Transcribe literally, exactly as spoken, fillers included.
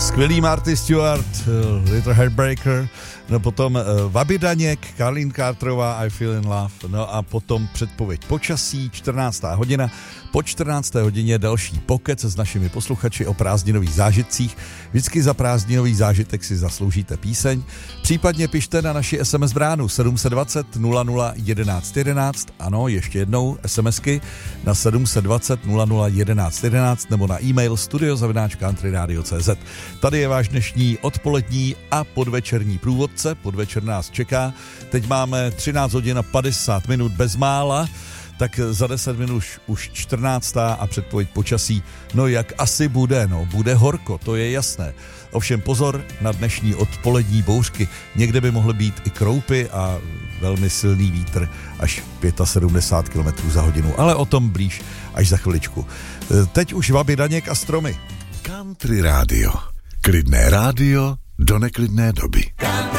Skvělý Marty Stewart, Little Heartbreaker, no potom uh, Vaby Daněk, Karlín Carterová, I Feel in Love, no a potom předpověď počasí, čtrnáctá hodina. Po čtrnácté hodině další pokec s našimi posluchači o prázdninových zážitcích. Vždycky za prázdninový zážitek si zasloužíte píseň. Případně pište na naši es em es bránu sedm set dvacet nula nula jedenáct jedenáct. Ano, ještě jednou SMSky na sedm set dvacet nula nula jedenáct jedenáct nebo na e-mail studio zavináč country radio tečka cé zet. Tady je váš dnešní odpolední a podvečerní průvodce. Podvečer nás čeká. Teď máme třináct hodin a padesát minut bezmála. Tak za deset minut už, už čtrnáctá a předpověď počasí, no jak asi bude, no bude horko, to je jasné. Ovšem pozor na dnešní odpolední bouřky, někde by mohly být i kroupy a velmi silný vítr až sedmdesát pět kilometrů za hodinu, ale o tom blíž až za chviličku. Teď už Vaby Daněk a stromy. Country rádio, klidné rádio do neklidné doby.